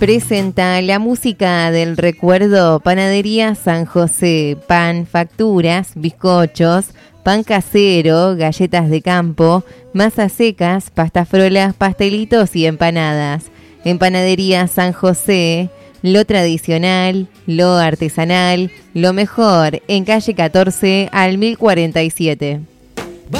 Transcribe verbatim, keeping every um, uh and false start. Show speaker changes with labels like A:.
A: presenta la música del recuerdo. Panadería San José, pan, facturas, bizcochos, pan casero, galletas de campo, masas secas, pastas frolas, pastelitos y empanadas. En Panadería San José, lo tradicional, lo artesanal, lo mejor, en calle catorce al mil cuarenta y siete.